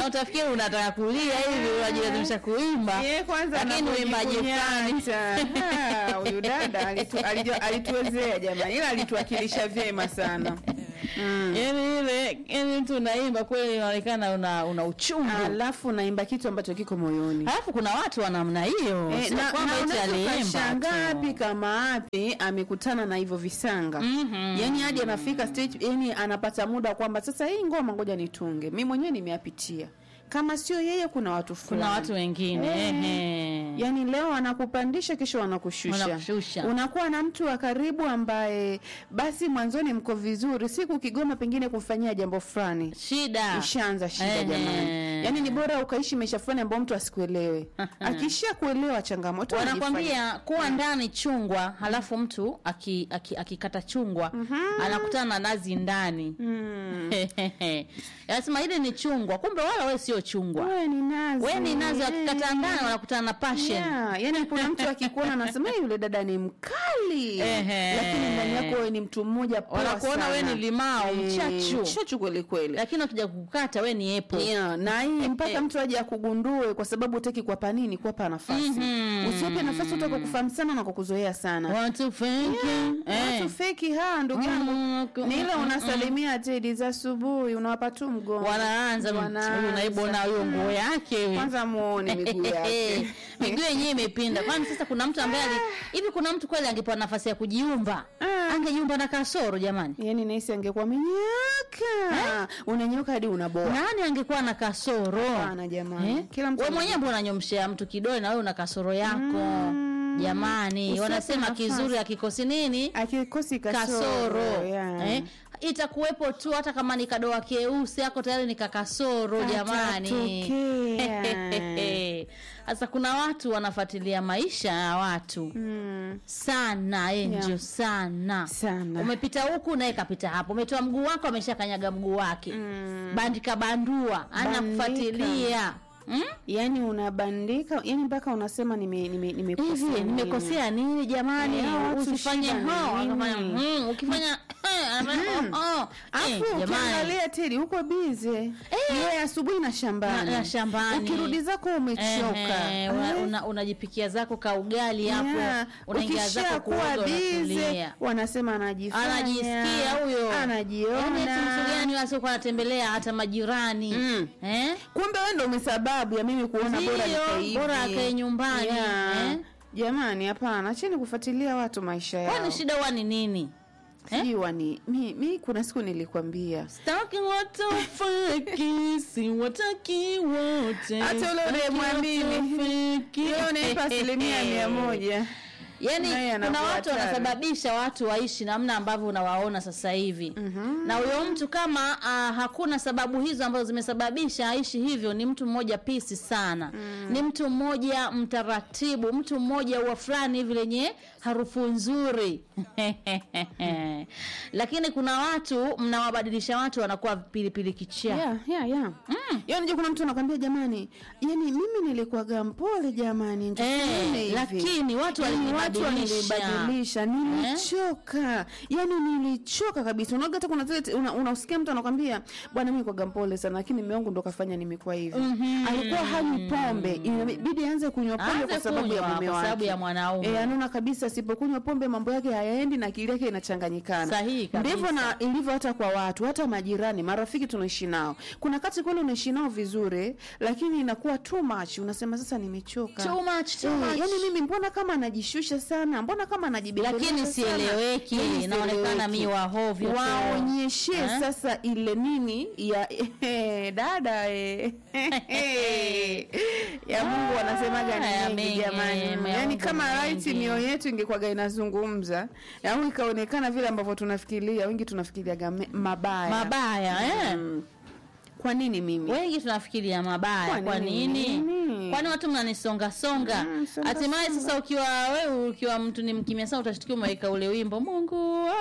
utafikiri unataka kulia hivi unajilazimisha kuimba. Kwanza lakini uimbaji fulani. Huyu dada alituwezea jamani. Ila alituwakilisha vyema sana. Yaani tunaimba kweli inaonekana una uchungu. Alafu naimba kitu ambacho kiko moyoni. Alafu kuna watu wa namna hiyo. Sio kwamba eti aliimba. Ngapi kama api amekutana na hivyo visanga. Yaani hadi anafika stage, yani anapata muda kwamba sasa hii ngoma ngoja nitunge. Mimi mwenyewe nimeapitia. Kama sio yeye kuna watu fulani. Kuna watu wengine. Yaani leo anakupandisha kesho anakushusha. Unakuwa na mtu wa karibu ambaye basi mwanzoni mko vizuri, siku Kigoma pengine kufanyia jambo fulani. Ishaanza shida jamani. Yaani ni bora ukaishi maisha fulani ambapo mtu asikuelewe. Akisha kuelewa changamoto wanakwambia kuwa ndani chungwa, halafu mtu akikata chungwa anakutana na nazi ndani. Anasema ile ni chungwa, kumbe wala wewe sio chungwa. Wewe ni nazi akikata ndani wanakutana na passion. Yaani kuna mtu akikuona anasema yule dada ni mkali. Lakini ndani yako wewe ni mtu mmoja poa sana. Wanakuona wewe ni limao, mchachu kweli. Lakini ukija kukata wewe ni apple. Na hii mpaka mtu aje akugundue kwa sababu hutaki kuwapa nini, kuwapa nafasi. Usipe nafasi utaka kufahamu sana na kukuzoea sana. Watu fake. Ndugu yangu. Ni ile unasalimia Teddy za asubuhi unawapa tu mgongo. Wanaanza unaibona hiyo nguo yake. Kwanza muone miguu yake. Miguu yenyewe imepinda. Kwani sasa kuna mtu ambaye hivi kuna mtu kweli angepewa nafasi ya kujiumba? Angejiumba na kasoro jamani. Yaani naisi angekuwa amenyoka. Unanyoka hadi unaboa. Nani angekuwa na kasoro? Hapana jamani. Kila mtu wewe mwenyewe mbona unanyomshia mtu kidole na wewe una kasoro yako? Jamani, wanasema kizuri akikosi nini? Akikosi kasoro. Itakuwepo tu hata kama ni kadoa keusi yako tayari ni kakasoro jamani. Sasa kuna watu wanafuatilia maisha ya watu. Sana Angel sana. Umepita huku naye kapita hapo. Umetoa mguu wako ameshakanyaga mguu wake. Bandika bandua anakufuatilia. Yaani unabandika, yaani mpaka unasema nimekosea. Nimekosea nini jamani? Usifanye ukifanya ukiangalia Teddy uko busy. Yeye asubuhi na shambani. Ukirudi zako umechoka. Unajipikia zako ka ugali hapo. Unaingia zako kuoga. Wanasema anajisikia huyo. Anajiona. Yaani mtu gani wasio anatembelea hata majirani. Kumbe wewe ndio umesababu ya mimi kuona bora akae nyumbani. Jamani hapana, acheni kufuatilia watu maisha yao. Kwani shida wani nini? Mimi kuna siku nilikwambia sitaki watu fake, si wataki wote. Hata ule mwamini leo nipa 100%. Yaani kuna watu wanasababisha watu waishi namna ambavyo unawaona sasa hivi. Na huyo mtu kama hakuna sababu hizo ambazo zimesababisha aishi hivyo, ni mtu mmoja pisi sana. Ni mtu mmoja mtaratibu, mtu mmoja wa fulani hivi lenye harufu nzuri. Lakini kuna watu mnawabadilisha watu wanakuwa pilipili kichaa. Yaani nje kuna mtu anakuambia jamani, yaani mimi nilikuwa mpole jamani, lakini watu walibadilisha. Nilichoka. Yaani nilichoka kabisa. Unaona hata kuna zile unasikia mtu anakuambia bwana mimi kwa mpole sana lakini mume wangu ndo kafanya nimekuwa hivi. Alikuwa hanywi pombe, inabidi aanze kunywa pombe kwa sababu ya mume wake. Kwa sababu ya mwanaume. Anaona kabisa asipokunywa pombe mambo yake hayaendi na akili yake inachanganyikana. Sahihi kabisa. Ndivyo na ilivyo hata kwa watu, hata majirani, marafiki tunaishi nao. Kuna kati kweli unaishi nao vizuri, lakini inakuwa too much. Unasema sasa nimechoka. Too much. Yaani mimi mbona kama anajishusha sana? Mbona kama anajibebelea sana? Lakini sieleweki. Inaonekana mimi wa hovyo. Waonyeshe sasa ile nini ya dada ya Mungu anasemaga nini jamani? Yaani kama right mioyo yetu ingekuwa inazungumza, au ikaonekana vile ambavyo tunafikiria, wengi tunafikiria mabaya. Kwa nini mimi? Wengi tunafikiria mabaya. Kwa nini? Kwani watu mnanisonga songa? Hatimaye sasa ukiwa mtu ni mkimya sana utashtukia umeweka ule wimbo Mungu